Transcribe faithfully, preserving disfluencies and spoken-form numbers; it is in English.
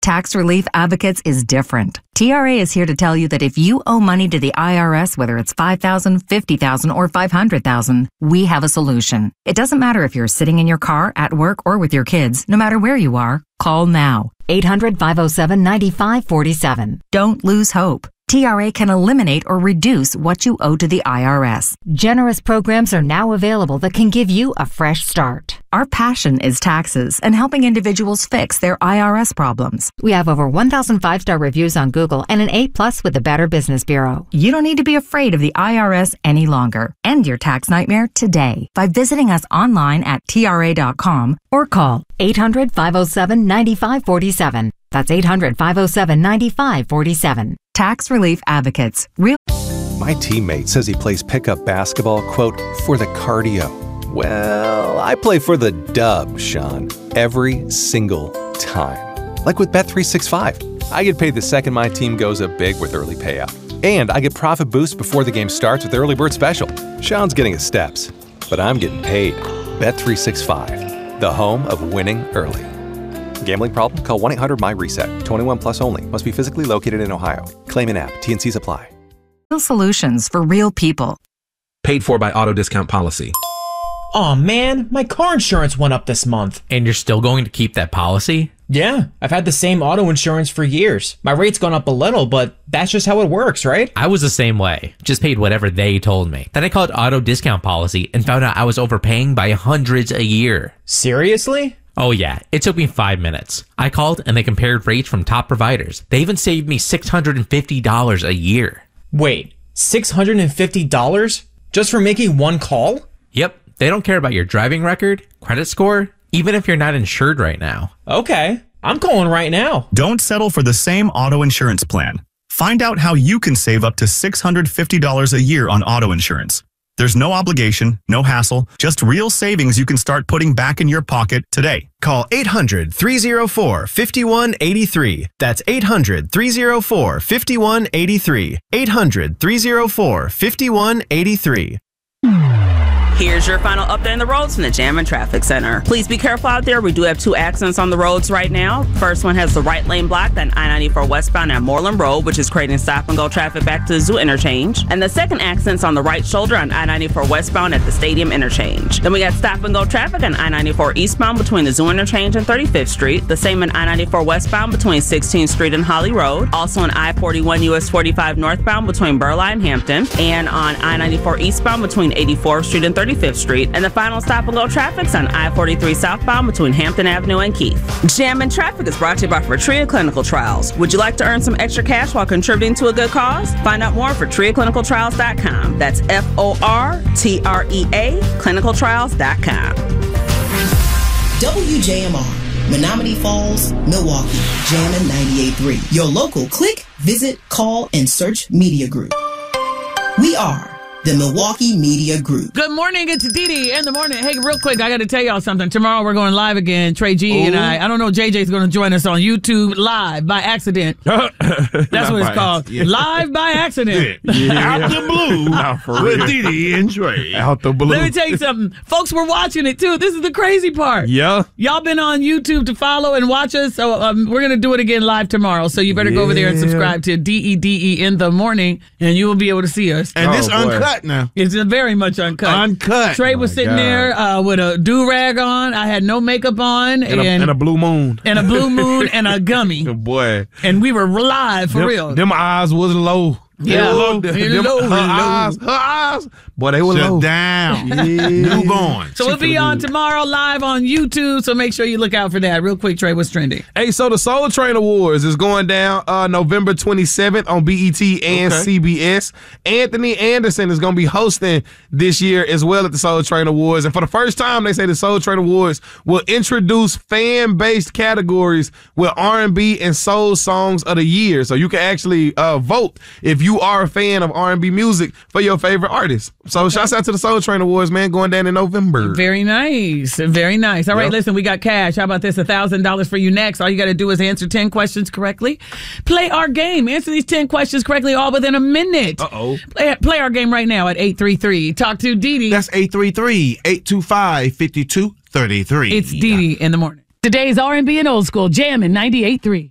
Tax Relief Advocates is different. T R A is here to tell you that if you owe money to the I R S, whether it's five thousand dollars, fifty thousand dollars, or five hundred thousand dollars, we have a solution. It doesn't matter if you're sitting in your car, at work, or with your kids. No matter where you are, call now. eight hundred, five oh seven, nine five four seven. Don't lose hope. T R A can eliminate or reduce what you owe to the I R S. Generous programs are now available that can give you a fresh start. Our passion is taxes and helping individuals fix their I R S problems. We have over one thousand five-star reviews on Google and an A plus with the Better Business Bureau. You don't need to be afraid of the I R S any longer. End your tax nightmare today by visiting us online at T R A dot com or call eight hundred, five oh seven, nine five four seven. That's eight hundred, five oh seven, nine five four seven. Tax Relief Advocates. Real. My teammate says he plays pickup basketball, quote, for the cardio. Well, I play for the dub, Sean, every single time. Like with Bet three sixty-five. I get paid the second my team goes up big with early payout. And I get profit boost before the game starts with Early Bird Special. Sean's getting his steps, but I'm getting paid. Bet three sixty-five, the home of winning early. Gambling problem? Call one eight hundred M Y reset. twenty-one plus only. Must be physically located in Ohio. Claim in app. T and C's apply. Real solutions for real people. Paid for by Auto Discount Policy. Aw, man, my car insurance went up this month. And you're still going to keep that policy? Yeah, I've had the same auto insurance for years. My rate's gone up a little, but that's just how it works, right? I was the same way. Just paid whatever they told me. Then I called Auto Discount Policy and found out I was overpaying by hundreds a year. Seriously? Oh yeah, it took me five minutes. I called and they compared rates from top providers. They even saved me six hundred fifty dollars a year. Wait, six hundred fifty dollars? Just for making one call? Yep, they don't care about your driving record, credit score, even if you're not insured right now. Okay, I'm calling right now. Don't settle for the same auto insurance plan. Find out how you can save up to six hundred fifty dollars a year on auto insurance. There's no obligation, no hassle, just real savings you can start putting back in your pocket today. Call eight hundred, three oh four, five one eight three. That's eight hundred, three oh four, five one eight three. eight hundred, three oh four, five one eight three. Here's your final update on the roads from the Jam and Traffic Center. Please be careful out there. We do have two accidents on the roads right now. First one has the right lane blocked on I ninety-four westbound at Moreland Road, which is creating stop-and-go traffic back to the Zoo Interchange. And the second accident's on the right shoulder on I ninety-four westbound at the Stadium Interchange. Then we got stop-and-go traffic on I ninety-four eastbound between the Zoo Interchange and thirty-fifth Street. The same on I ninety-four westbound between sixteenth Street and Holly Road. Also on I forty-one U S forty-five northbound between Burleigh and Hampton. And on I ninety-four eastbound between eighty-fourth Street and thirty-fifth Street. And the final stop-and-go traffic's on I forty-three southbound between Hampton Avenue and Keith. Jam and Traffic is brought to you by Fortrea Clinical Trials. Would you like to earn some extra cash while contributing to a good cause? Find out more at fortrea clinical trials dot com. That's F O R T R E A clinical trials dot com. W J M R, Menominee Falls, Milwaukee, Jammin' ninety-eight point three. Your local click, visit, call, and search media group. We are the Milwaukee Media Group. Good morning, it's Didi in the morning. Hey, real quick, I got to tell y'all something. Tomorrow we're going live again. Trey G Ooh. and I. I don't know, J J's going to join us on YouTube live by accident. That's what it's called. Yeah. Live by accident. Yeah. Out the blue. With Didi and Trey. Out the blue. Let me tell you something. Folks were watching it too. This is the crazy part. Yeah. Y'all been on YouTube to follow and watch us. So um, we're going to do it again live tomorrow. So you better yeah. go over there and subscribe to D E D E in the morning and you will be able to see us. And oh, this boy. uncut now. It's very much uncut. Uncut. Trey was oh sitting God. there uh, with a do-rag on. I had no makeup on. And, and, a, and a blue moon. And a blue moon and a gummy. Boy. And we were live for them, real. Them eyes was low. Yeah, low. Them, low, her low. eyes, her eyes, boy, they were Shut low. down. Yeah. New born. So we'll be on tomorrow live on YouTube, so make sure you look out for that. Real quick, Trey, what's trending? Hey, so the Soul Train Awards is going down uh, November twenty-seventh on B E T and okay. C B S. Anthony Anderson is going to be hosting this year as well at the Soul Train Awards. And for the first time, they say the Soul Train Awards will introduce fan-based categories with R and B and soul songs of the year. So you can actually uh, vote if you are a fan of R and B music for your favorite artist. So okay. shouts out to the Soul Train Awards, man, going down in November. Very nice. Very nice. All yep. right, listen, we got cash. How about this? one thousand dollars for you next. All you got to do is answer ten questions correctly. Play our game. Answer these ten questions correctly all within a minute. Uh-oh. Play, play our game right now at eight three three. Talk to Didi. That's eight three three, eight two five, five two three three. It's Didi in the morning. Today's R and B and old school, Jammin' ninety-eight point three.